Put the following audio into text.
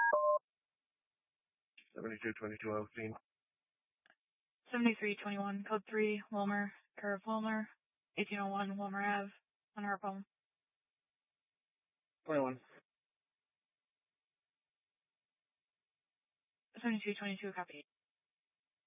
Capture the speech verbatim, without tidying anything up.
seventy-two twenty-two Elstein. seventy-three twenty-one, code three, Wilmer, care of Wilmer, eighteen oh one, Wilmer Ave, on our phone. twenty-one. seventy-two twenty-two, copy.